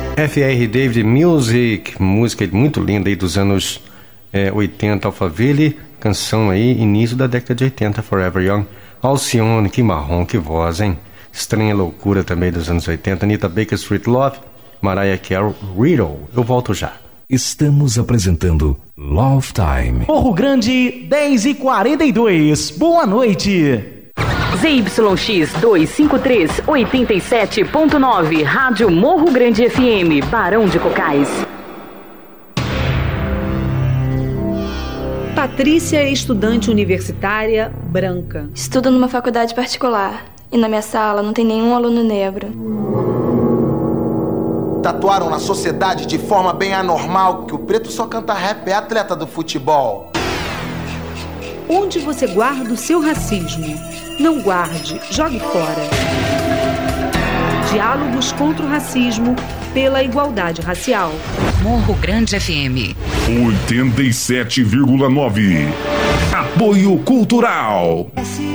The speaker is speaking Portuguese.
FR David Music, música muito linda aí dos anos 80, Alphaville, canção aí, início da década de 80, Forever Young. Alcione, que marrom, que voz, hein? Estranha Loucura também dos anos 80, Anita Baker, Street Love, Mariah Carey, Riddle. Eu volto já. Estamos apresentando Love Time. Morro Grande, 10h42. Boa noite. ZYX 253, 87.9, Rádio Morro Grande FM, Barão de Cocais. Patrícia é estudante universitária branca. Estudo numa faculdade particular e na minha sala não tem nenhum aluno negro. Tatuaram na sociedade de forma bem anormal que o preto só canta rap, é atleta do futebol. Onde você guarda o seu racismo? Não guarde, jogue fora. Diálogos contra o racismo pela igualdade racial. Morro Grande FM 87,9. Apoio Cultural.